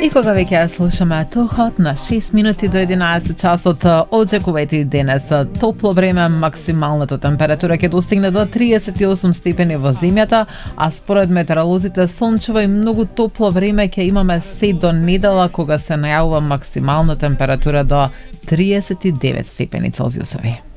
И кога веќе ја слушаме Too Hot на 6 минути до 11 часот, очекувајте и денес топло време, максималната температура ќе достигне до 38 степени во земјата, а според метеоролозите сончево и многу топло време ќе имаме се до недела, кога се најавува максимална температура до 39 степени Целзиусови.